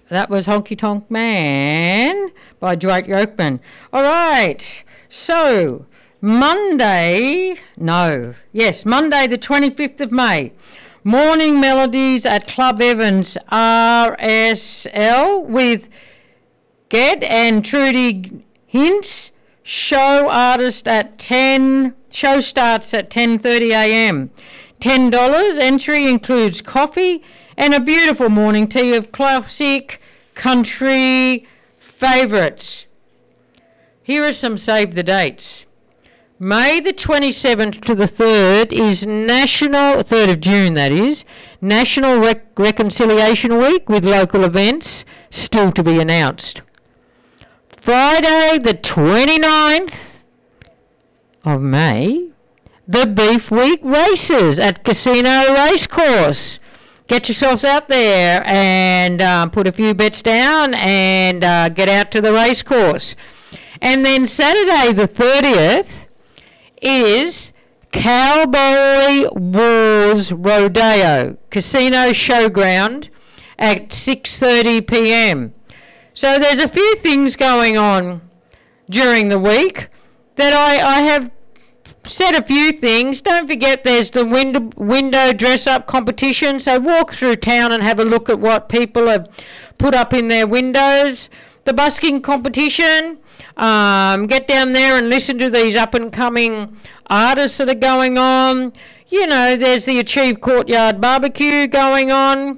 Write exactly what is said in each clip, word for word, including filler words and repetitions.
That was Honky Tonk Man by Dwight Yoakman. All right. So, Monday, no, yes, Monday the twenty-fifth of May. Morning Melodies at Club Evans R S L with Ged and Trudy Hints. Show artist at ten, show starts at ten thirty a m ten dollars. Entry includes coffee and a beautiful morning tea of classic country favourites. Here are some save the dates. May the twenty-seventh to the third is National, third of June that is, National Rec- Reconciliation Week with local events still to be announced. Friday the twenty-ninth of May, the Beef Week races at Casino Racecourse. Get yourselves out there and um, put a few bets down and uh, get out to the racecourse. And then Saturday the thirtieth is Cowboy Wars Rodeo, Casino Showground at six thirty p m So there's a few things going on during the week that I, I have said a few things. Don't forget there's the window, window dress-up competition, so walk through town and have a look at what people have put up in their windows. The busking competition, um, get down there and listen to these up-and-coming artists that are going on. You know, there's the Achieve Courtyard Barbecue going on.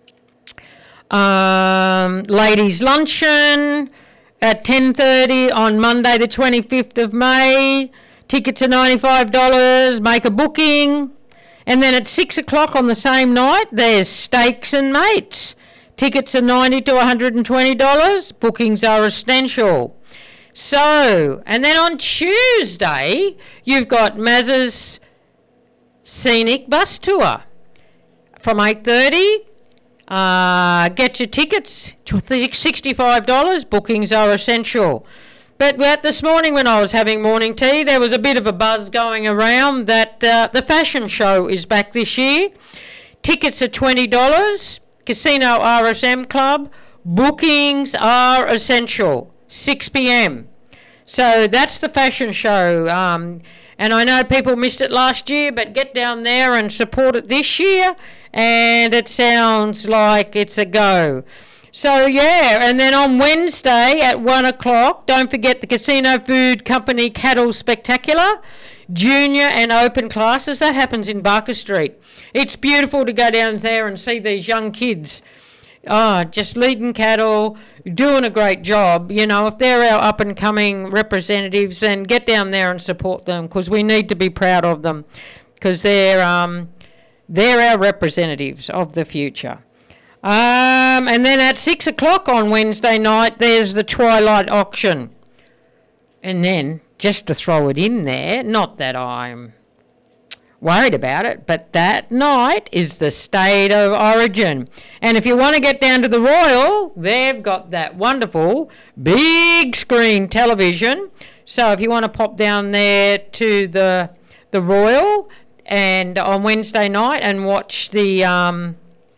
Um, ladies' luncheon at ten thirty on Monday the twenty-fifth of May. Tickets are ninety-five dollars. Make a booking. And then at six o'clock on the same night, there's Steaks and Mates. Tickets are ninety to one hundred twenty dollars. Bookings are essential. So, and then on Tuesday, you've got Maz's Scenic Bus Tour from eight thirty. Uh, get your tickets, sixty-five dollars. Bookings are essential. But this morning when I was having morning tea, there was a bit of a buzz going around that uh, the fashion show is back this year. Tickets are twenty dollars. Casino R S M Club. Bookings are essential. six p m So that's the fashion show. Um, and I know people missed it last year, but get down there and support it this year. And it sounds like it's a go. So, yeah, and then on Wednesday at one o'clock, don't forget the Casino Food Company Cattle Spectacular, junior and open classes. That happens in Barker Street. It's beautiful to go down there and see these young kids oh, just leading cattle, doing a great job. You know, if they're our up-and-coming representatives, then get down there and support them because we need to be proud of them because they're... Um, They're our representatives of the future. Um, and then at six o'clock on Wednesday night, there's the Twilight Auction. And then, just to throw it in there, not that I'm worried about it, but that night is the State of Origin. And if you want to get down to the Royal, they've got that wonderful big screen television. So if you want to pop down there to the the Royal... and on Wednesday night and watch the um,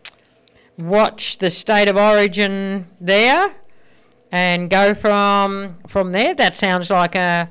watch the State of Origin there and go from from there. That sounds like a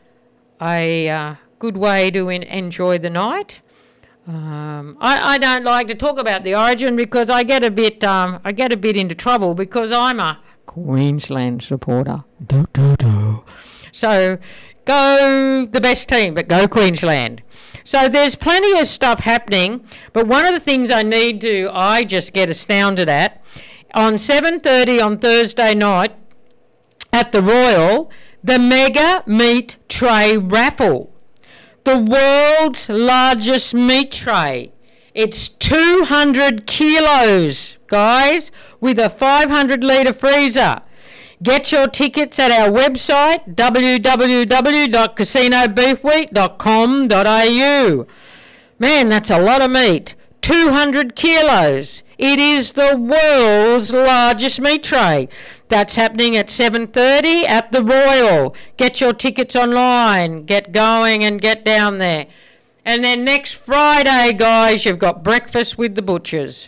a uh, good way to in, enjoy the night. Um, I, I don't like to talk about the Origin because I get a bit um, I get a bit into trouble because I'm a Queensland supporter. Do do do. So go the best team, but go Queensland. So there's plenty of stuff happening, but one of the things I need to, I just get astounded at, on seven thirty on Thursday night at the Royal, the Mega Meat Tray Raffle. The world's largest meat tray. It's two hundred kilos, guys, with a five hundred litre freezer. Get your tickets at our website, w w w dot casino beef week dot com dot a u. Man, that's a lot of meat. two hundred kilos. It is the world's largest meat tray. That's happening at seven thirty at the Royal. Get your tickets online. Get going and get down there. And then next Friday, guys, you've got Breakfast with the Butchers.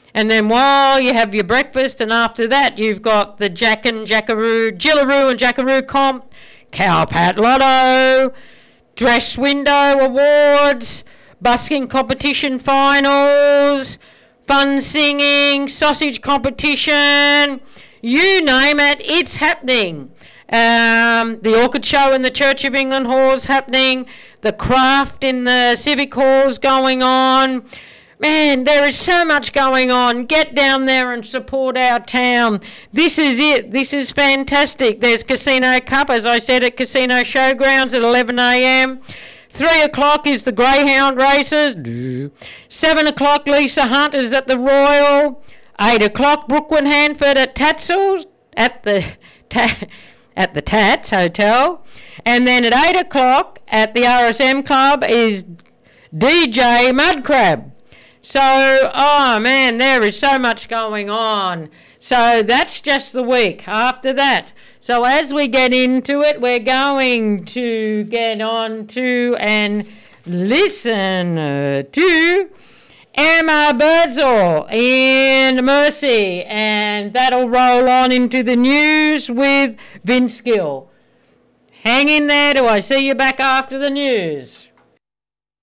And then while you have your breakfast, and after that you've got the Jack and Jackaroo, Jillaroo and Jackaroo comp, Cowpat Lotto, Dress Window Awards, busking competition finals, fun singing, sausage competition, you name it, it's happening. Um, the Orchid Show in the Church of England Hall's happening, the craft in the Civic Hall's going on. Man, there is so much going on. Get down there and support our town. This is it. This is fantastic. There's Casino Cup, as I said, at Casino Showgrounds at eleven a m Three o'clock is the Greyhound races. Seven o'clock, Lisa Hunt is at the Royal. Eight o'clock, Brooklyn Hanford at Tatsel's, at the ta- at the Tats Hotel. And then at eight o'clock at the R S M Club is D J Mudcrab. So, oh man, there is so much going on. So that's just the week after that. So as we get into it, we're going to get on to and listen to Emma Birdsall in Mercy. And that'll roll on into the news with Vince Gill. Hang in there till I see you back after the news.